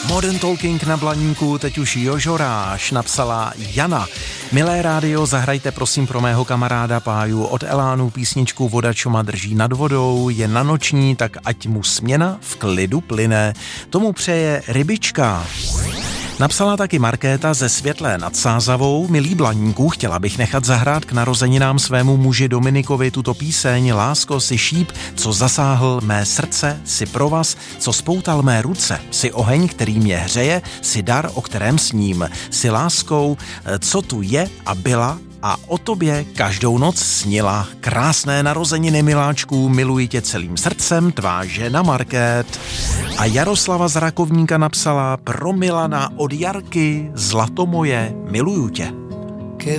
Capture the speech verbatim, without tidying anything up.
Modern Talking na Blaníku, teď už Jožoráš, napsala Jana. Milé rádio, zahrajte prosím pro mého kamaráda Páju od Elánu písničku Voda, čo ma drží nad vodou, je na noční, tak ať mu směna v klidu plyne. Tomu přeje Rybička. Napsala taky Markéta ze Světlé nad Sázavou. Milý Blaníku, chtěla bych nechat zahrát k narozeninám svému muži Dominikovi tuto píseň Lásko, si šíp, co zasáhl mé srdce, si provaz, co spoutal mé ruce, si oheň, který mě hřeje, si dar, o kterém sním, si láskou, co tu je a byla a o tobě každou noc snila. Krásné narozeniny, miláčků, miluji tě celým srdcem, tvá žena Markét. A Jaroslava z Rakovníka napsala pro Milana od Jarky, zlato moje, miluju tě.